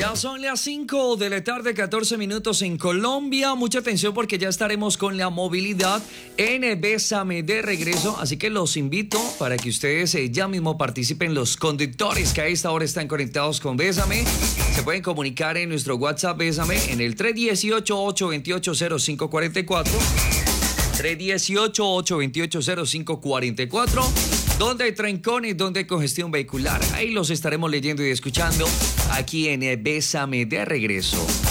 Ya son las 5 de la tarde, 14 minutos en Colombia. Mucha atención porque ya estaremos con la movilidad en Bésame de regreso. Así que los invito para que ustedes ya mismo participen. Los conductores que a esta hora están conectados con Bésame se pueden comunicar en nuestro WhatsApp Bésame en el 318-828-0544. 318-828-0544. Donde hay trancones, donde hay congestión vehicular. Ahí los estaremos leyendo y escuchando aquí en Bésame de regreso.